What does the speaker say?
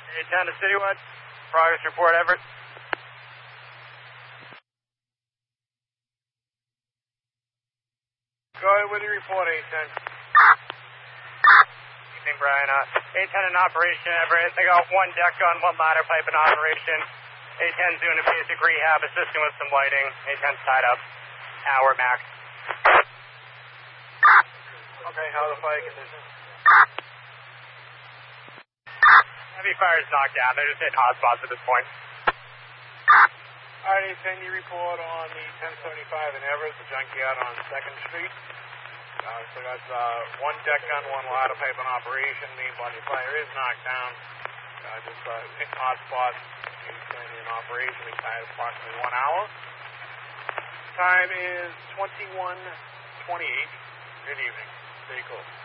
810 to Citywide. Progress report, Everett. Go ahead with your report, 810. Evening, Brian. 810 in operation, Everett. They got one deck gun, one ladder pipe in operation. 810's doing a basic rehab, assisting with some lighting. 810's tied up. Hour max. Okay, how are the fire conditions? Heavy fire's knocked down. They're just hitting hot spots at this point. All right, 810, you report on the 1075 in Everett, the junkyard on 2nd Street. So that's one deck gun, one ladder pipe in operation. Meanwhile, your fire is knocked down. Just hitting hot spots. In operation, we tied approximately 1 hour. Time is 21:28. Good evening. Stay cool.